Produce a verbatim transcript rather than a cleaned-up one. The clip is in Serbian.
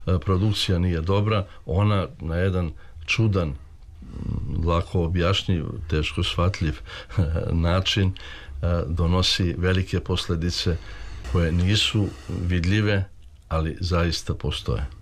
produkcija nije dobra, ona na jedan čudan, lako objašnjiv, teško shvatljiv način donosi velike posljedice koje nisu vidljive, ali zaista postoje.